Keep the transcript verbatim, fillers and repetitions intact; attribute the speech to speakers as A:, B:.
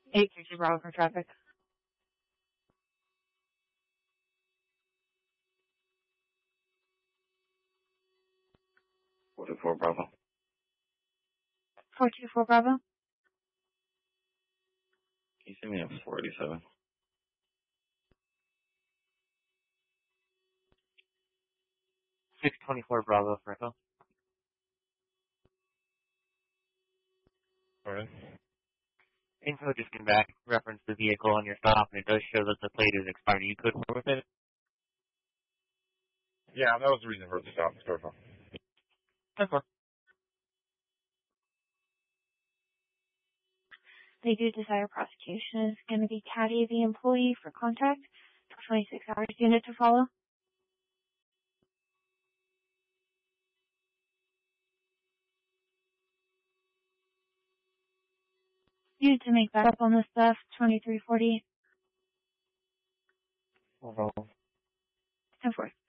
A: eight three two Bravo for traffic.
B: four two four Bravo.
A: four two four Bravo.
B: Can you send me a four eighty-seven?
C: six twenty-four Bravo for Echo.
B: Alright.
C: Info just came back, reference the vehicle on your stop, and it does show that the plate is expired. You could work with it?
B: Yeah, that was the reason for the stop. It's perfect.
C: Okay.
A: They do desire prosecution is going to be Caddy, the employee, for contact. twenty-six hours unit to follow. You to make backup on this stuff, twenty-three forty.
C: Well,
A: ten four.